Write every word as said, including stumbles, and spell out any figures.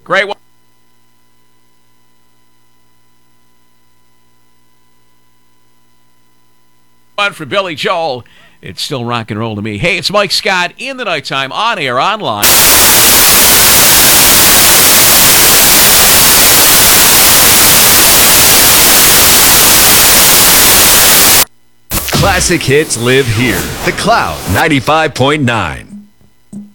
Great one for Billy Joel. It's still rock and roll to me. Hey, it's Mike Scott in the nighttime, on air, online. Classic hits live here. The Cloud ninety-five point nine.